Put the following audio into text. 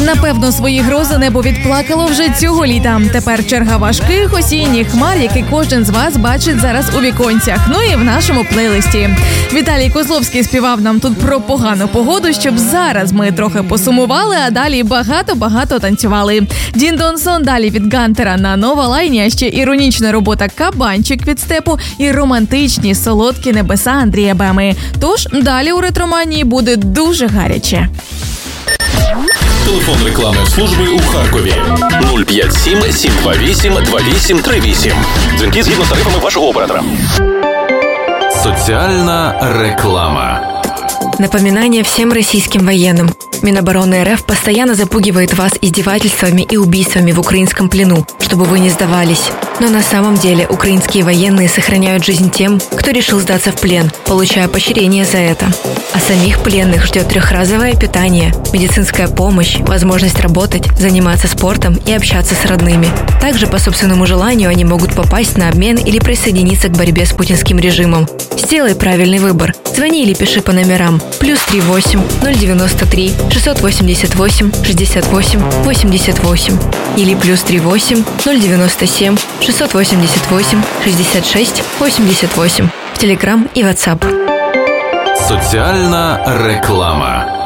Напевно, свої грози небо відплакало вже цього літа. Тепер черга важких осінніх хмар, які кожен з вас бачить зараз у віконцях. Ну і в нашому плейлисті. Віталій Козловський співав нам тут про погану погоду, щоб зараз ми трохи посумували, а далі багато-багато танцювали. Дін Дон Сон далі від Гантера на Нова Лайні, а ще іронічна робота «Кабанчик» від Степу і романтичні солодкі небеса Андрія Беми. Тож далі у ретроманії буде дуже гаряче. Телефон рекламної служби у Харкові 057 728 2838. Дзвінки згідно з тарифами вашого оператора. Соціальна реклама. Напоминание всем российским военным. Минобороны РФ постоянно запугивает вас издевательствами и убийствами в украинском плену, чтобы вы не сдавались. Но на самом деле украинские военные сохраняют жизнь тем, кто решил сдаться в плен, получая поощрение за это. А самих пленных ждет трехразовое питание, медицинская помощь, возможность работать, заниматься спортом и общаться с родными. Также по собственному желанию они могут попасть на обмен или присоединиться к борьбе с путинским режимом. Сделай правильный выбор. Звони или пиши по номерам +38 093 688 68 88 или +38 097 688 66 88 в Telegram и WhatsApp. Соціальна реклама.